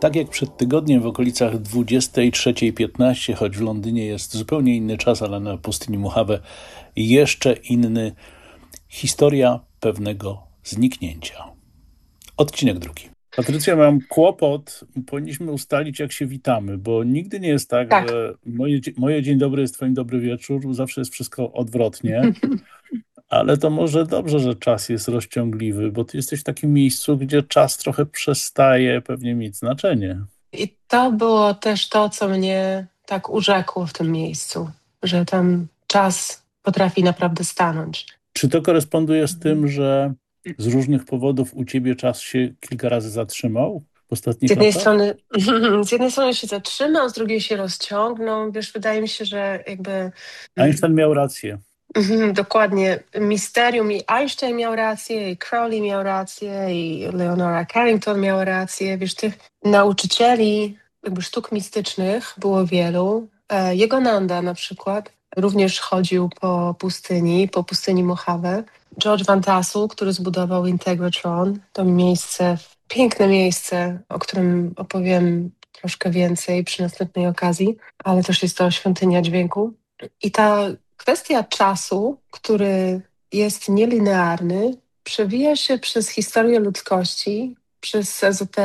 Tak jak przed tygodniem w okolicach 23:15, choć w Londynie jest zupełnie inny czas, ale na pustyni Mojave jeszcze inny, historia pewnego zniknięcia. Odcinek drugi. Patrycja, mam kłopot. Powinniśmy ustalić, jak się witamy, bo nigdy nie jest tak, Tak. że moje dzień dobry jest twoim dobry wieczór. Zawsze jest wszystko odwrotnie. Ale to może dobrze, że czas jest rozciągliwy, bo ty jesteś w takim miejscu, gdzie czas trochę przestaje pewnie mieć znaczenie. I to było też to, co mnie tak urzekło w tym miejscu, że tam czas potrafi naprawdę stanąć. Czy to koresponduje z Mhm. tym, że z różnych powodów u ciebie czas się kilka razy zatrzymał w Z ostatnich jednej latach? strony, z jednej strony się zatrzymał, z drugiej się rozciągnął. Wiesz, wydaje mi się, że jakby mm, Einstein miał rację. dokładnie misterium i Einstein miał rację, i Crowley miał rację, i Leonora Carrington miała rację. Wiesz, tych nauczycieli jakby sztuk mistycznych było wielu. Yogananda na przykład również chodził po pustyni Mojave. George Van Tassel, który zbudował Integratron, to miejsce, piękne miejsce, o którym opowiem troszkę więcej przy następnej okazji, ale też jest to świątynia dźwięku. I ta kwestia czasu, który jest nielinearny, przewija się przez historię ludzkości, przez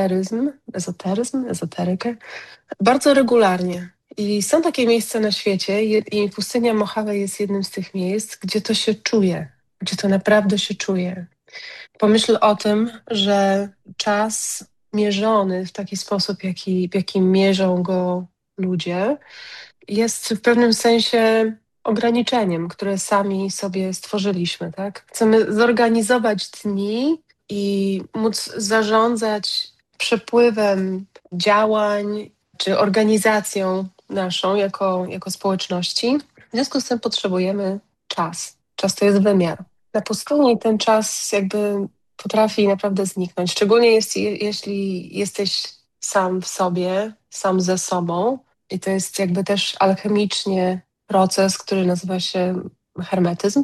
ezoterykę, bardzo regularnie. I są takie miejsca na świecie i pustynia Mojave jest jednym z tych miejsc, gdzie to się czuje, gdzie to naprawdę się czuje. Pomyśl o tym, że czas mierzony w taki sposób, w jaki mierzą go ludzie, jest w pewnym sensie ograniczeniem, które sami sobie stworzyliśmy, tak? Chcemy zorganizować dni i móc zarządzać przepływem działań czy organizacją naszą jako społeczności. W związku z tym potrzebujemy czas. Czas to jest wymiar. Na pustyni ten czas jakby potrafi naprawdę zniknąć, szczególnie jeśli jesteś sam w sobie, sam ze sobą. I to jest jakby też alchemicznie proces, który nazywa się hermetyzm.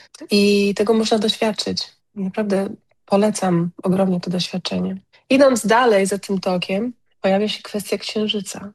I tego można doświadczyć. I naprawdę polecam ogromnie to doświadczenie. Idąc dalej za tym tokiem, pojawia się kwestia księżyca.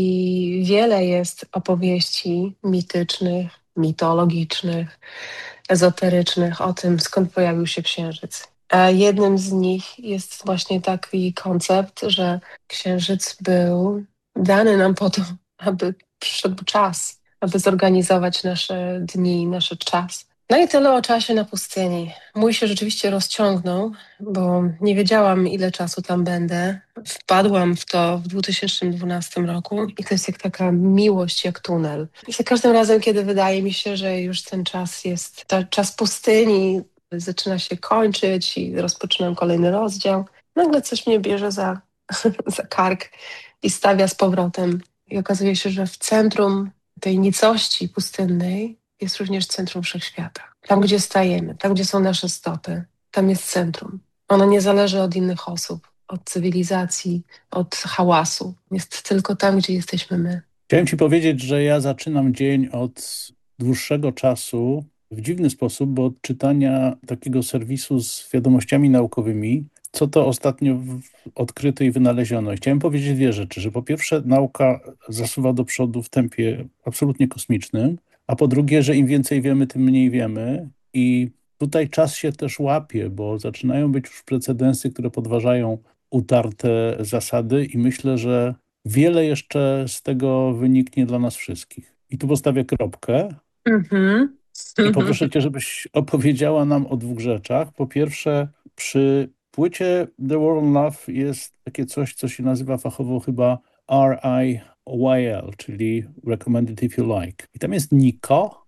I wiele jest opowieści mitycznych, mitologicznych, ezoterycznych o tym, skąd pojawił się księżyc. A jednym z nich jest właśnie taki koncept, że księżyc był dany nam po to, aby przyszedł czas, aby zorganizować nasze dni, nasz czas. No i tyle o czasie na pustyni. Mój się rzeczywiście rozciągnął, bo nie wiedziałam, ile czasu tam będę. Wpadłam w to w 2012 roku i to jest jak taka miłość, jak tunel. I za każdym razem, kiedy wydaje mi się, że już ten czas jest, ten czas pustyni zaczyna się kończyć i rozpoczynam kolejny rozdział, nagle coś mnie bierze za, za kark i stawia z powrotem. I okazuje się, że w centrum tej nicości pustynnej jest również centrum wszechświata. Tam, gdzie stajemy, tam, gdzie są nasze stopy, tam jest centrum. Ono nie zależy od innych osób, od cywilizacji, od hałasu. Jest tylko tam, gdzie jesteśmy my. Chciałem ci powiedzieć, że ja zaczynam dzień od dłuższego czasu w dziwny sposób, bo od czytania takiego serwisu z wiadomościami naukowymi, co to ostatnio odkryto i wynaleziono. I chciałem powiedzieć dwie rzeczy, że po pierwsze nauka zasuwa do przodu w tempie absolutnie kosmicznym, a po drugie, że im więcej wiemy, tym mniej wiemy i tutaj czas się też łapie, bo zaczynają być już precedensy, które podważają utarte zasady i myślę, że wiele jeszcze z tego wyniknie dla nas wszystkich. I tu postawię kropkę Mhm. i poproszę cię, żebyś opowiedziała nam o dwóch rzeczach. Po pierwsze, przy płycie The War on Love jest takie coś, co się nazywa fachowo chyba RIYL, czyli Recommended If You Like. I tam jest Nico,